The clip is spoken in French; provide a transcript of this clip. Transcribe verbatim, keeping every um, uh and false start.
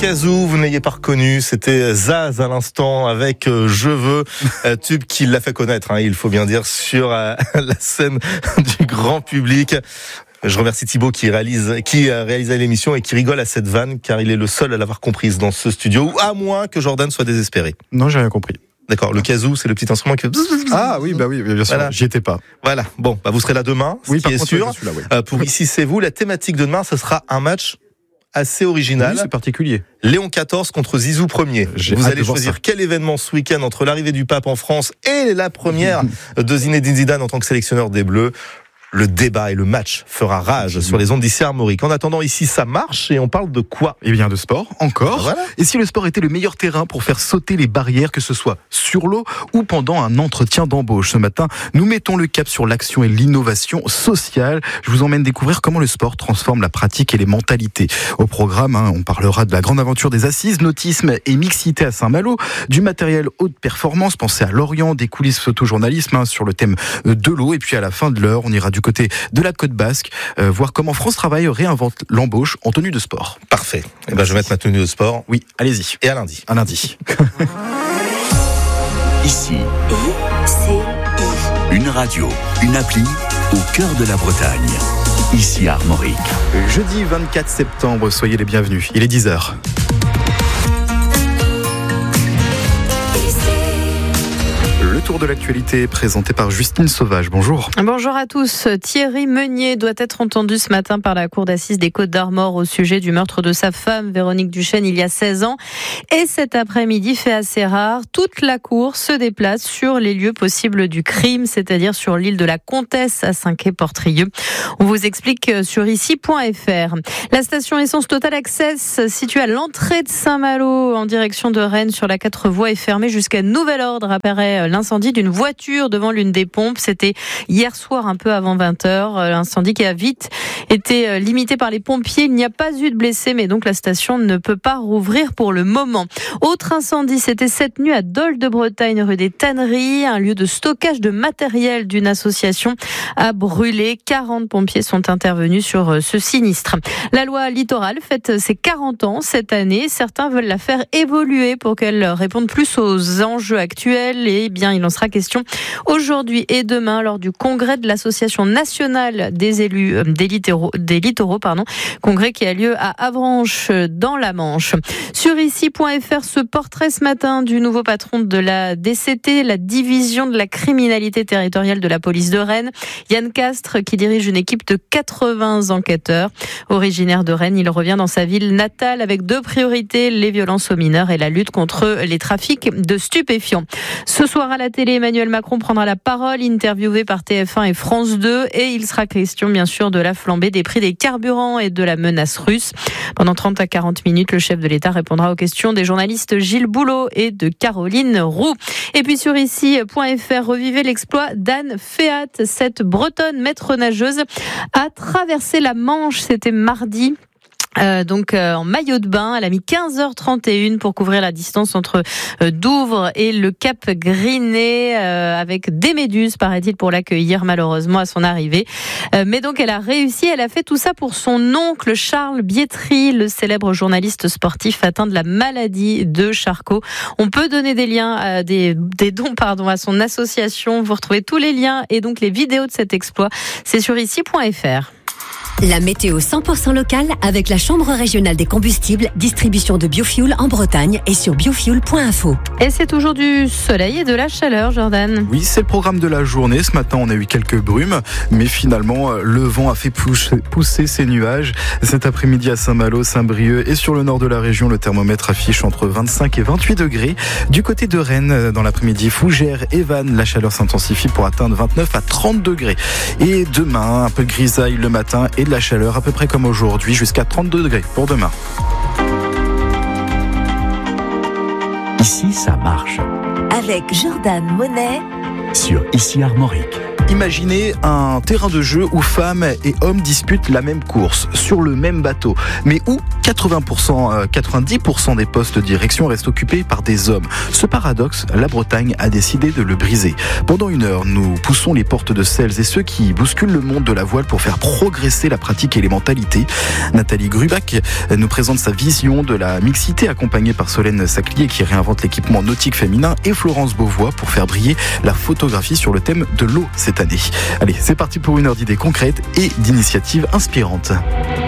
cas où vous n'ayez pas reconnu, c'était Zaz à l'instant avec euh, Je veux, euh, tube qui l'a fait connaître, hein, il faut bien dire, sur euh, la scène du grand public. Je remercie Thibaut qui réalise, qui a réalisé l'émission et qui rigole à cette vanne, car il est le seul à l'avoir comprise dans ce studio, ou à moins que Jordan soit désespéré. Non, j'ai rien compris. D'accord, le kazoo, c'est le petit instrument qui fait... Ah oui, bah oui, bien sûr, voilà. J'y étais pas. Voilà, bon, bah vous serez là demain, ce oui, qui par est contre, sûr. je suis là, oui. Euh, pour Ici c'est vous, la thématique de demain, ce sera un match assez original. Oui, c'est particulier. Léon quatorze contre Zizou premier. J'ai vous hâte allez de voir choisir ça. quel événement ce week-end entre l'arrivée du pape en France et la première de Zinedine Zidane en tant que sélectionneur des Bleus. Le débat et le match fera rage sur les ondes d'Ici Armorique. En attendant, ici, ça marche et on parle de quoi ? Eh bien, de sport, encore. Voilà. Et si le sport était le meilleur terrain pour faire sauter les barrières, que ce soit sur l'eau ou pendant un entretien d'embauche ? Ce matin, nous mettons le cap sur l'action et l'innovation sociale. Je vous emmène découvrir comment le sport transforme la pratique et les mentalités. Au programme, hein, on parlera de la grande aventure des assises, nautisme et mixité à Saint-Malo, du matériel haute performance, pensez à Lorient, des coulisses photojournalisme hein, sur le thème de l'eau. Et puis à la fin de l'heure, on ira du côté de la Côte Basque, euh, voir comment France Travail réinvente l'embauche en tenue de sport. Parfait. Eh ben, je vais mettre ma tenue de sport. Oui, allez-y. Et à lundi. À lundi. Ici, I C I. une radio, une appli au cœur de la Bretagne. Ici Armorique. Jeudi vingt-quatre septembre, soyez les bienvenus. Il est dix heures. Le tour de l'actualité présenté par Justine Sauvage. Bonjour. Bonjour à tous. Thierry Meunier doit être entendu ce matin par la cour d'assises des Côtes-d'Armor au sujet du meurtre de sa femme, Véronique Duchesne, il y a seize ans. Et cet après-midi, fait assez rare, toute la cour se déplace sur les lieux possibles du crime, c'est-à-dire sur l'île de la Comtesse à Saint-Quay-Portrieux. On vous explique sur ici point f r. La station essence Total Access, située à l'entrée de Saint-Malo en direction de Rennes sur la quatre voies, est fermée jusqu'à nouvel ordre, apparaît l'incendie d'une voiture devant l'une des pompes. C'était hier soir un peu avant vingt heures. L'incendie qui a vite été limité par les pompiers. Il n'y a pas eu de blessés, mais donc la station ne peut pas rouvrir pour le moment. Autre incendie, c'était cette nuit à Dol de Bretagne, rue des Tanneries. Un lieu de stockage de matériel d'une association a brûlé. quarante pompiers sont intervenus sur ce sinistre. La loi littorale fête ses quarante ans cette année. Certains veulent la faire évoluer pour qu'elle réponde plus aux enjeux actuels. Et bien, il en sera question aujourd'hui et demain lors du congrès de l'Association nationale des élus euh, des littoraux, des littoraux pardon, congrès qui a lieu à Avranches dans la Manche. Sur ici point f r, ce portrait ce matin du nouveau patron de la D C T, la division de la criminalité territoriale de la police de Rennes, Yann Castres, qui dirige une équipe de quatre-vingts enquêteurs. Originaire de Rennes, il revient dans sa ville natale avec deux priorités, les violences aux mineurs et la lutte contre les trafics de stupéfiants. Ce soir à la télé, Emmanuel Macron prendra la parole, interviewé par T F un et France deux, et il sera question bien sûr de la flambée des prix des carburants et de la menace russe. Pendant trente à quarante minutes, le chef de l'État répondra aux questions des journalistes Gilles Boulot et de Caroline Roux. Et puis sur ici point f r, revivez l'exploit d'Anne Féat, cette bretonne maître nageuse a traversé la Manche, c'était mardi. Euh, donc euh, en maillot de bain, elle a mis quinze heures trente et une pour couvrir la distance entre euh, Douvres et le Cap Griné, euh, avec des méduses, paraît-il, pour l'accueillir malheureusement à son arrivée. Euh, mais donc elle a réussi, elle a fait tout ça pour son oncle Charles Bietri, le célèbre journaliste sportif atteint de la maladie de Charcot. On peut donner des liens, à des, des dons pardon, à son association. Vous retrouvez tous les liens et donc les vidéos de cet exploit. C'est sur ici point f r. La météo cent pour cent locale avec la Chambre régionale des combustibles, distribution de biofuel en Bretagne et sur biofuel point info. Et c'est toujours du soleil et de la chaleur, Jordan. Oui, c'est le programme de la journée. Ce matin, on a eu quelques brumes, mais finalement, le vent a fait pousser, pousser ces nuages. Cet après-midi à Saint-Malo, Saint-Brieuc et sur le nord de la région, le thermomètre affiche entre vingt-cinq et vingt-huit degrés. Du côté de Rennes, dans l'après-midi, Fougères et Vannes, la chaleur s'intensifie pour atteindre vingt-neuf à trente degrés. Et demain, un peu de grisaille le matin et de la chaleur à peu près comme aujourd'hui, jusqu'à trente-deux degrés pour demain. Ici, ça marche. Avec Jordan Monet Sur Ici Armorique. Imaginez un terrain de jeu où femmes et hommes disputent la même course, sur le même bateau, mais où quatre-vingts pour cent, quatre-vingt-dix pour cent des postes de direction restent occupés par des hommes. Ce paradoxe, la Bretagne a décidé de le briser. Pendant une heure, nous poussons les portes de celles et ceux qui bousculent le monde de la voile pour faire progresser la pratique et les mentalités. Nathalie Grubach nous présente sa vision de la mixité, accompagnée par Solène Saclier qui réinvente l'équipement nautique féminin, et Florence Beauvois pour faire briller la photographie sur le thème de l'eau cette année. Allez, c'est parti pour une heure d'idées concrètes et d'initiatives inspirantes.